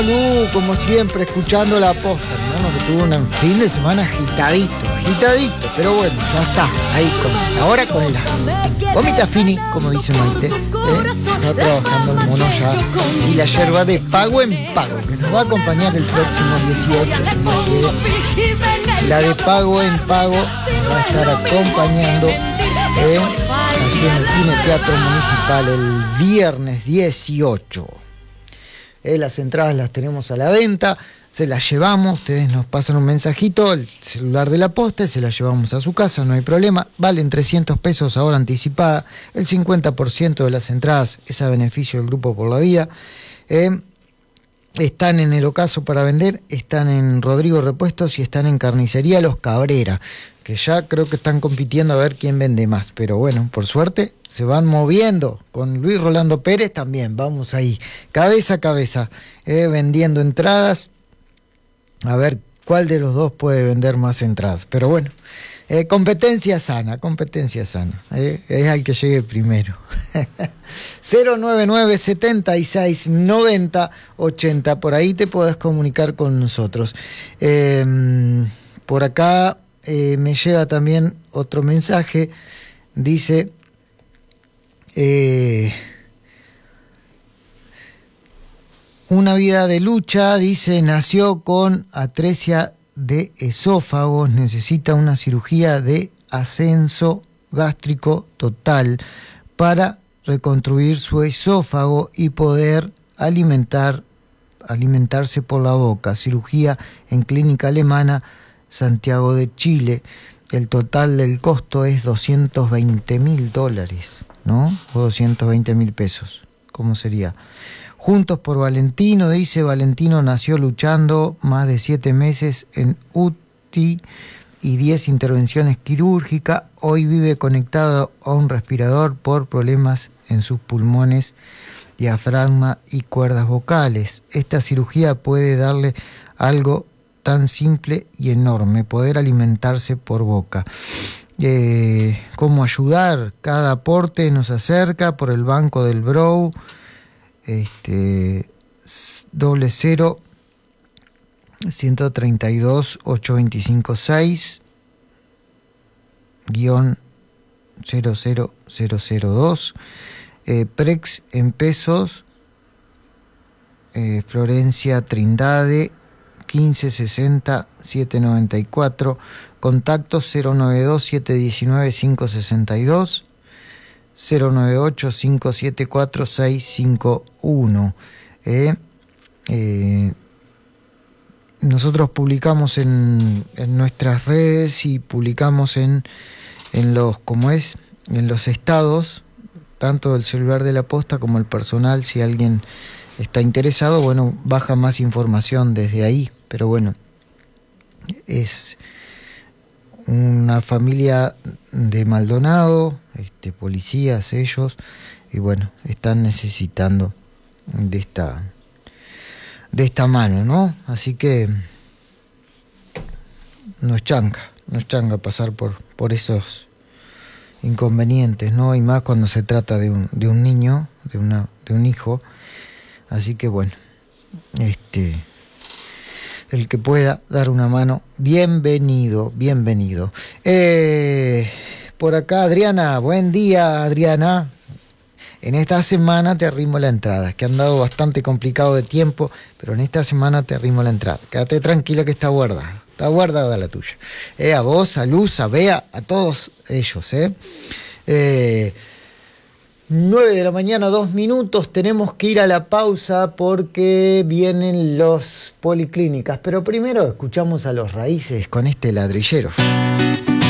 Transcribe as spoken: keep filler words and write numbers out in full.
Uh, como siempre, escuchando la posta, hermano, que tuvo un fin de semana agitadito, agitadito, pero bueno, ya está, ahí con, ahora con las gomitas fini, como dice Maite, ¿eh? Está trabajando el mono ya, y la yerba de pago en pago, que nos va a acompañar el próximo dieciocho, si Dios quiere. La de pago en pago va a estar acompañando, ¿eh? Allí en el Cine Teatro Municipal el viernes dieciocho. Eh, las entradas las tenemos a la venta, se las llevamos, ustedes nos pasan un mensajito, el celular de la posta, y se las llevamos a su casa, no hay problema. Valen trescientos pesos ahora anticipada, el cincuenta por ciento de las entradas es a beneficio del Grupo Por la Vida. Eh, están en el ocaso para vender, están en Rodrigo Repuestos y están en Carnicería Los Cabrera, que ya creo que están compitiendo a ver quién vende más, pero bueno, por suerte se van moviendo. Con Luis Rolando Pérez también, vamos ahí, cabeza a cabeza, eh, vendiendo entradas, a ver cuál de los dos puede vender más entradas, pero bueno, eh, competencia sana, competencia sana, eh, es al que llegue primero. cero nueve nueve, setenta y seis, noventa, ochenta, por ahí te podés comunicar con nosotros. Eh, por acá Eh, me llega también otro mensaje, dice eh, una vida de lucha, dice, nació con atresia de esófagos, necesita una cirugía de ascenso gástrico total para reconstruir su esófago y poder alimentar, alimentarse por la boca, cirugía en clínica alemana Santiago de Chile. El total del costo es doscientos veinte mil dólares, ¿no? O doscientos veinte mil pesos, ¿cómo sería? Juntos por Valentino, dice, Valentino nació luchando más de siete meses en U T I y diez intervenciones quirúrgicas. Hoy vive conectado a un respirador por problemas en sus pulmones, diafragma y cuerdas vocales. Esta cirugía puede darle algo tan simple y enorme, poder alimentarse por boca. Eh, ¿Cómo ayudar? Cada aporte nos acerca por el Banco del Brou, este, doble cero, ciento treinta y dos, ochocientos veinticinco, seis, guión cero cero cero cero dos, eh, Prex en pesos, eh, Florencia Trindade, quince sesenta, setecientos noventa y cuatro, contacto cero nueve dos, siete uno nueve, cinco seis dos, cero nueve ocho, cinco siete cuatro, seis cinco uno. Eh, eh, nosotros publicamos en, en nuestras redes y publicamos en, en los, ¿cómo es? En los estados, tanto del celular de la posta como el personal, si alguien está interesado, bueno, baja más información desde ahí. Pero bueno, es una familia de Maldonado, este, policías ellos, y bueno, están necesitando de esta, de esta mano, ¿no? Así que no es changa, no es changa pasar por, por esos inconvenientes, ¿no? Y más cuando se trata de un, de un niño, de una, de un hijo. Así que bueno, este, el que pueda dar una mano, bienvenido, bienvenido. Eh, por acá Adriana, buen día Adriana. En esta semana te arrimo la entrada, que han dado bastante complicado de tiempo, pero en esta semana te arrimo la entrada. Quédate tranquila que está guardada, está guardada la tuya. Eh, a vos, a Luz, a Bea, a todos ellos, eh. Eh, nueve de la mañana, dos minutos, tenemos que ir a la pausa porque vienen los policlínicas, pero primero escuchamos a Los Raíces con este ladrillero.